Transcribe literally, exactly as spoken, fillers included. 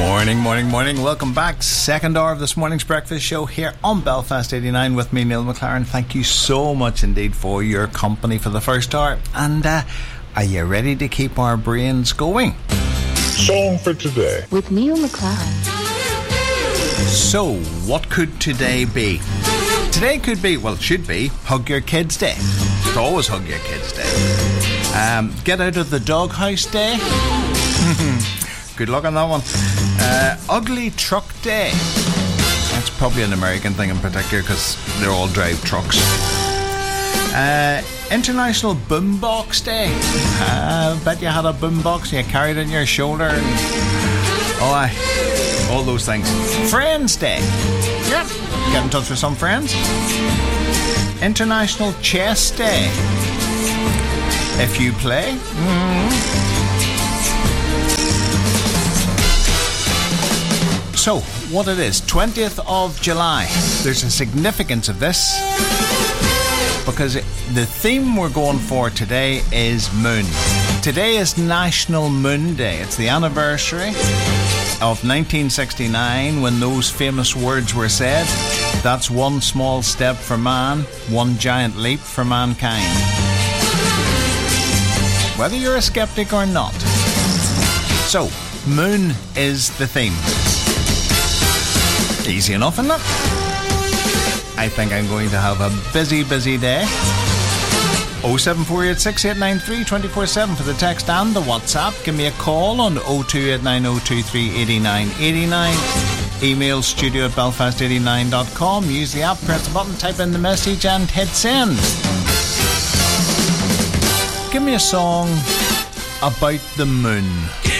Morning, morning, morning. Welcome back. Second hour of this morning's breakfast show here on Belfast eighty-nine with me, Neil McLaren. Thank you so much indeed for your company for the first hour. And uh, are you ready to keep our brains going? Song for today with Neil McLaren. So, what could today be? Today could be, well, it should be Hug Your Kids Day. It's always Hug Your Kids Day. Um, get out of the doghouse day. Good luck on that one. Uh, ugly Truck Day. That's probably an American thing in particular because they all drive trucks. Uh, International Boombox Day. I uh, bet you had a boombox and you carried it on your shoulder. And, oh, I, all those things. Friends Day. Yeah, get in touch with some friends. International Chess Day. If you play. Mm-hmm. So, what it is, twentieth of July. There's a significance of this because the theme we're going for today is Moon. Today is National Moon Day. It's the anniversary of nineteen sixty-nine when those famous words were said. That's one small step for man, one giant leap for mankind. Whether you're a skeptic or not. So, Moon is the theme. Easy enough, isn't it? I think I'm going to have a busy, busy day. oh seven four eight, six eight nine three, two four seven for the text and the WhatsApp. Give me a call on oh two eight nine oh two three eight nine eight nine. Email studio at belfast eighty-nine dot com. Use the app, press the button, type in the message and hit send. Give me a song about the moon.